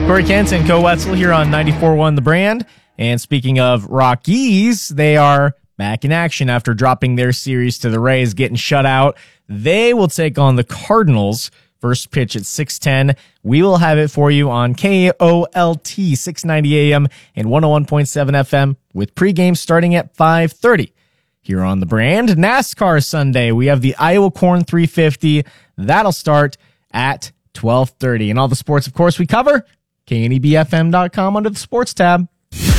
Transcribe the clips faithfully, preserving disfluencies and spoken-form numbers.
Corey Kent and Co Wetzel here on ninety-four point one The Brand. And speaking of Rockies, they are back in action after dropping their series to the Rays, getting shut out. They will take on the Cardinals. First pitch at six ten. We will have it for you on K O L T six ninety A M and one oh one point seven F M with pregame starting at five thirty. Here on The Brand, NASCAR Sunday, we have the Iowa Corn three fifty. That'll start at twelve thirty. And all the sports, of course, we cover, K N E B F M dot com under the sports tab.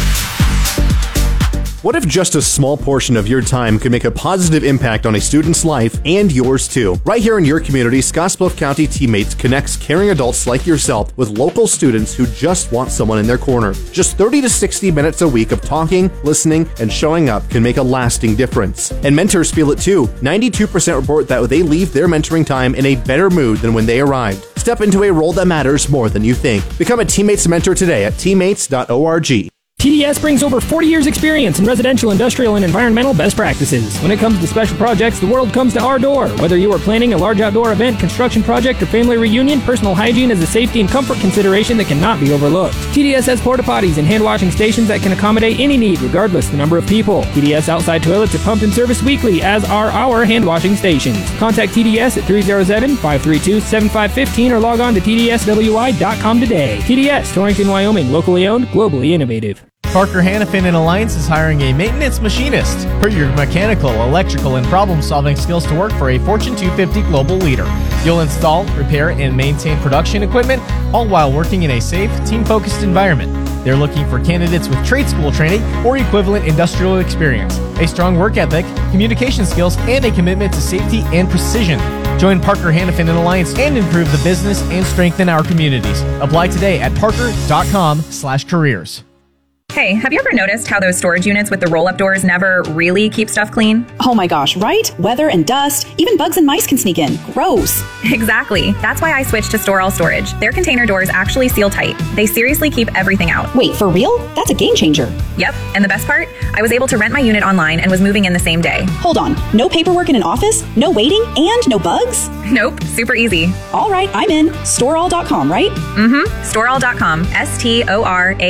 What if just a small portion of your time could make a positive impact on a student's life and yours too? Right here in your community, Scottsbluff County Teammates connects caring adults like yourself with local students who just want someone in their corner. Just thirty to sixty minutes a week of talking, listening, and showing up can make a lasting difference. And mentors feel it too. ninety-two percent report that they leave their mentoring time in a better mood than when they arrived. Step into a role that matters more than you think. Become a Teammates mentor today at teammates dot org. T D S brings over forty years experience in residential, industrial, and environmental best practices. When it comes to special projects, the world comes to our door. Whether you are planning a large outdoor event, construction project, or family reunion, personal hygiene is a safety and comfort consideration that cannot be overlooked. T D S has porta potties and hand washing stations that can accommodate any need regardless the number of people. T D S outside toilets are pumped and serviced weekly, as are our hand washing stations. Contact T D S at three oh seven, five three two, seven five one five or log on to T D S W I dot com today. T D S, Torrington, Wyoming, locally owned, globally innovative. Parker Hannafin and Alliance is hiring a maintenance machinist. Put your mechanical, electrical, and problem-solving skills to work for a Fortune two fifty global leader. You'll install, repair, and maintain production equipment, all while working in a safe, team-focused environment. They're looking for candidates with trade school training or equivalent industrial experience, a strong work ethic, communication skills, and a commitment to safety and precision. Join Parker Hannafin and Alliance and improve the business and strengthen our communities. Apply today at parker dot com slash careers. Hey, have you ever noticed how those storage units with the roll-up doors never really keep stuff clean? Oh my gosh, right? Weather and dust, even bugs and mice can sneak in. Gross. Exactly. That's why I switched to Store All Storage. Their container doors actually seal tight. They seriously keep everything out. Wait, for real? That's a game changer. Yep, and the best part? I was able to rent my unit online and was moving in the same day. Hold on, no paperwork in an office, no waiting, and no bugs? Nope, super easy. All right, I'm in. store all dot com, right? Mm-hmm, store all dot com. S T O R A